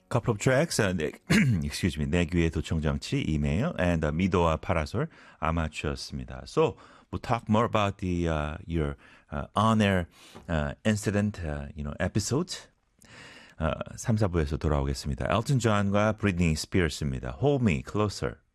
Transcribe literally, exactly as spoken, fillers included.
Couple of tracks, uh, 내, excuse me, 내 귀의 도청장치, email, and uh, 미도와 파라솔, 아마추어였습니다. So, we'll talk more about the uh, your uh, on-air uh, incident, uh, you know, episode. 어, 삼, 사 부에서 돌아오겠습니다. 엘튼 존과 브리트니 스피어스입니다. Hold Me Closer.